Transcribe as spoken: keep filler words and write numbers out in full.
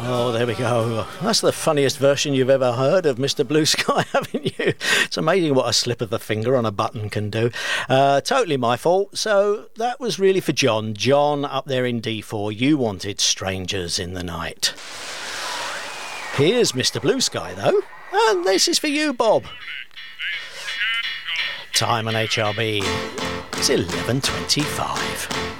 Oh, there we go. That's the funniest version you've ever heard of Mister Blue Sky, haven't you? It's amazing what a slip of the finger on a button can do. Uh, totally my fault. So that was really for John. John, up there in D four, you wanted Strangers in the Night. Here's Mister Blue Sky, though. And this is for you, Bob. Time on H R B is eleven twenty-five.